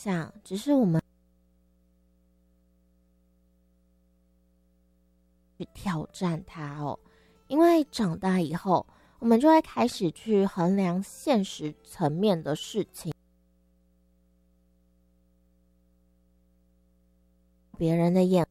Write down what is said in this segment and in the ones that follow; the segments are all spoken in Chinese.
想只是我们去挑战它哦。因为长大以后，我们就会开始去衡量现实层面的事情，别人的眼，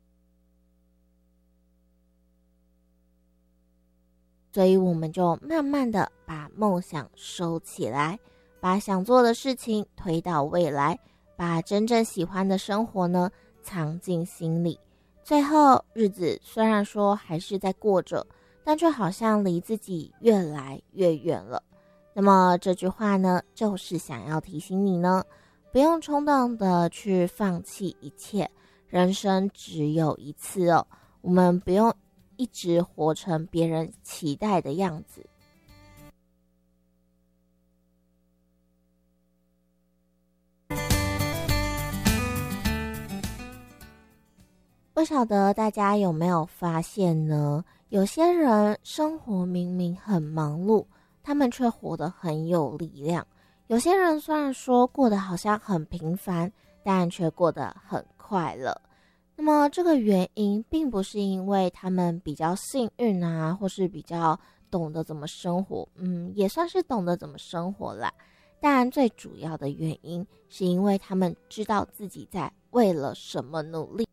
所以我们就慢慢的把梦想收起来，把想做的事情推到未来，把真正喜欢的生活呢藏进心里。最后日子虽然说还是在过着，但却好像离自己越来越远了。那么这句话呢，就是想要提醒你呢，不用冲动的去放弃一切，人生只有一次哦，我们不用一直活成别人期待的样子。不晓得大家有没有发现呢？有些人生活明明很忙碌，他们却活得很有力量。有些人虽然说过得好像很平凡，但却过得很快乐。那么这个原因并不是因为他们比较幸运啊，或是比较懂得怎么生活，也算是懂得怎么生活啦。但最主要的原因是因为他们知道自己在为了什么努力。